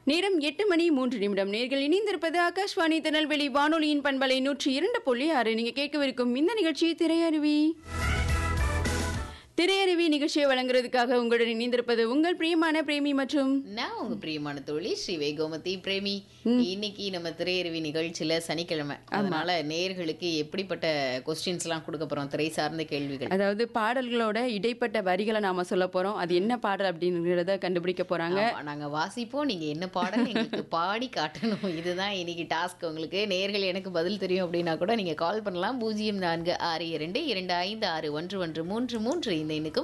நேரம் 8:03 நேர்கள் இணைந்திருப்பது ஆகாஷ்வாணி திருநெல்வேலி வானொலியின் பண்பலை 102.6. நீங்க கேட்கவிருக்கும் இந்த நிகழ்ச்சி திரையருவி. திரையருவி நிகழ்ச்சியை வழங்குறதுக்காக உங்களுடன் இணைந்திருப்பது உங்கள் பிரியமான பிரேமி மற்றும் நான் உங்க பிரியமான தோழி ஸ்ரீ கோமதி பிரேமி. இன்னைக்கு நம்ம திரையருவி நிகழ்ச்சியில சனிக்கிழமை, அதனால நேயர்களுக்கு எப்படிப்பட்ட கொஸ்டின்ஸ் எல்லாம் கொடுக்க போறோம், திரை சார்ந்த கேள்விகள். அதாவது பாடல்களோட இடைப்பட்ட வரிகளை நாம சொல்ல போறோம். அது என்ன பாடல் அப்படிங்கறத கண்டுபிடிக்க போறாங்க. நாங்க வாசிப்போம், நீங்க என்ன பாடல் எங்களுக்கு பாடி காட்டணும். இதுதான் இன்னைக்கு டாஸ்க். உங்களுக்கு நேயர்கள் எனக்கு பதில் தெரியும் அப்படின்னா கூட நீங்க கால் பண்ணலாம். 0462256113 இந்த எண்ணுக்கும்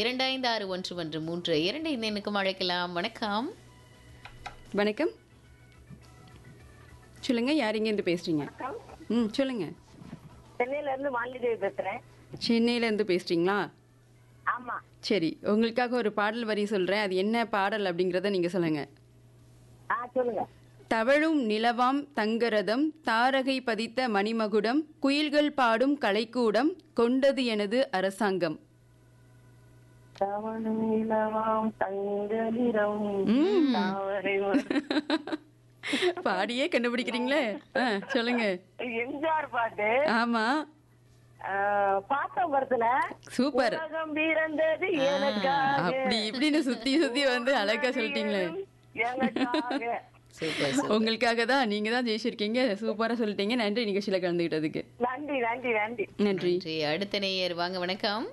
256113 இந்த எண்ணுக்கும் அழைக்கலாம். வணக்கம். வணக்கம், சொல்லுங்க, யார் இங்க இருந்து பேசுறீங்க? சொல்லுங்க. சென்னையில இருந்து மாலிதேவி பேசுறேன். சென்னையில இருந்து பேசுறீங்களா? ஆமா. சரி, உங்களுக்காக ஒரு பாடல் வரி சொல்றேன். அது என்ன பாடல் அப்படிங்கறத நீங்க சொல்லுங்க. சொல்லுங்க. தவழும் நிலவாம் தங்கரதம், தாரகை பதித்த மணிமகுடம், குயில்கள் பாடும் கலைக்கூடம், கொண்டது எனது அரசாங்கம். தவழும் நிலவாம் தங்கநிறம் தாவரை பாடியே கண்டுபிடிக்கிறீங்களே. சொல்லுங்க. எம்ஜிஆர் பாட்டு. ஆமா, பாத்தம்பரத்துல சூப்பர். பிறந்தது எனக்காக. அப்படி இப்படின்னு சுத்தி சுத்தி வந்து அழகா சொல்லிட்டீங்களே. எனக்காக. Super super. உங்களுக்காக தான், நீங்க தான் ஜெயிச்சிருக்கீங்க. சூப்பரா சொல்லிட்டீங்க. நன்றி நிகழ்ச்சியில கலந்துகிட்டதுக்கு. நன்றி நன்றி நன்றி நன்றி. நன்றி. அடுத்த நேயர் வாங்க. வணக்கம்.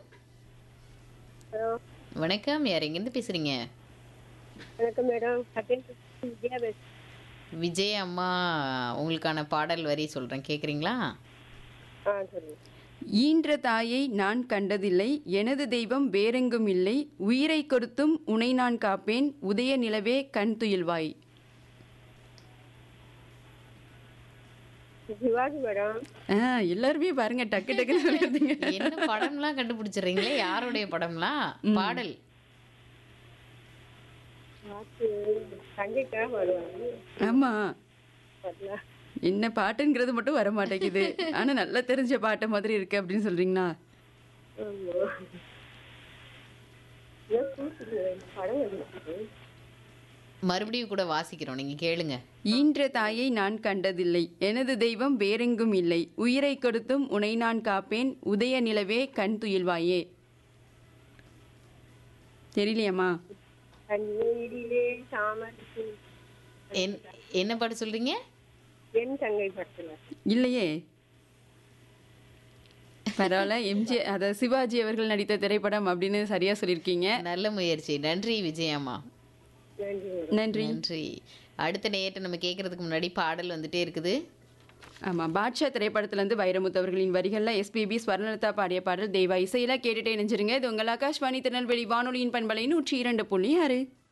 வணக்கம், யார் எங்கிருந்து பேசுறீங்க? வணக்கம் மேடம். விஜய் அம்மா, உங்களுக்கான பாடல் வரி சொல்றேன், கேக்குறீங்களா? ஈன்ற தாயை நான் கண்டதில்லை, எனது தெய்வம் வேறெங்கும் இல்லை, உயிரை கொடுத்தும் உனை நான் காப்பேன், உதய நிலவே கண் துயில்வாய். சிவாஜி மேடம். எல்லாருமே பாருங்க, டக்கு டக்குன்னு சொல்லிருந்தீங்க. என்ன படம்லாம் கண்டுபிடிச்சிடுறீங்களே, யாருடைய படம்லாம்? பாடல் ஆமா, என்ன பாட்டுங்கிறது மட்டும் வர மாட்டேங்குது. ஆனா நல்லா தெரிஞ்ச பாட்டு மாதிரி இருக்கு அப்படின்னு சொல்றீங்களா? மறுபடியும் கூட வாசிக்கிறோம், நீங்க கேளுங்க. ஈன்ற தாயை நான் கண்டதில்லை, எனது தெய்வம் வேறெங்கும் இல்லை, உயிரை கொடுத்தும் உனை நான் காப்பேன், உதய நிலவே கண் துயில்வாயே. தெரியலையாமா? என்ன பாட்டு சொல்றீங்க? இல்லையே. பரவாயில்ல, எம்ஜி அத சிவாஜி அவர்கள் நடித்த திரைப்படம் அப்படின்னு சரியா சொல்லியிருக்கீங்க. நல்ல முயற்சி. நன்றி விஜயம்மா. நன்றி நன்றி. அடுத்த நேயத்தை நம்ம கேட்கறதுக்கு முன்னாடி பாடல் வந்துட்டே இருக்குது. ஆமா, பாட்ஷா திரைப்படத்துல இருந்து வைரமுத்து அவர்களின் வரிகள்ல எஸ்பிபி ஸ்வர்ணலதா பாடிய பாடல். தெய்வா இசையில கேட்டுட்டே நினைச்சிருங்க. இது உங்கள் ஆகாஷ்வாணி திருநெல்வேலி வானொலியின் பண்பலை 102.6.